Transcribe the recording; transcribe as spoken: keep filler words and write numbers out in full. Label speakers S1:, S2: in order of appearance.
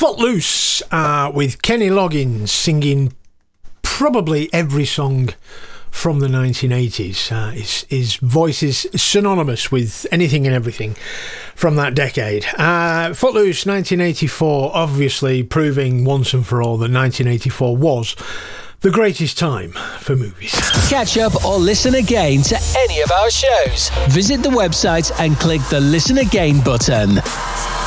S1: Footloose uh, with Kenny Loggins singing probably every song from the nineteen eighties. Uh, his, his voice is synonymous with anything and everything from that decade. Uh, Footloose, nineteen eighty-four, obviously proving once and for all that nineteen eighty-four was the greatest time for movies.
S2: Catch up or listen again to any of our shows. Visit the website and click the Listen Again button.